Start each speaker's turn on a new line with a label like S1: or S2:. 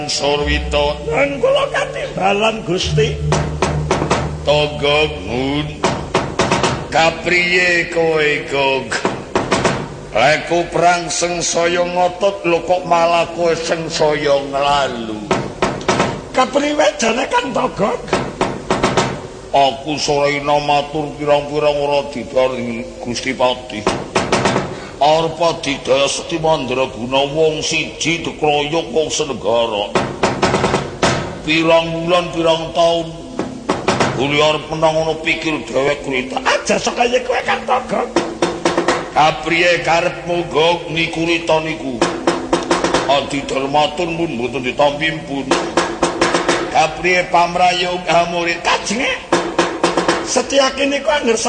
S1: Surwito
S2: lan kula katimbalan Gusti.
S1: Togog Ngun kapriye kowe Gog? Leku perang sengsaya ngotot lho kok malah kowe sengsaya nglalu.
S2: Kapriwe jane Kang Togog?
S1: Aku sorena matur pirang-pirang ora didhari Gusti Pati. Arpa didaya Sekti Mandraguna wong siji dikroyok wong senegara. Pirang wulan pirang taun kuli arep menang ngono pikir dhewek krita.
S2: Aja sok kaya kowe Kang Togog.
S1: Kapriye karepmu Gog niku rita niku? Adi Darmatur mun mboten ditampi pun. Kapriye pamrayung murid
S2: Kajenge Setyaki niku angger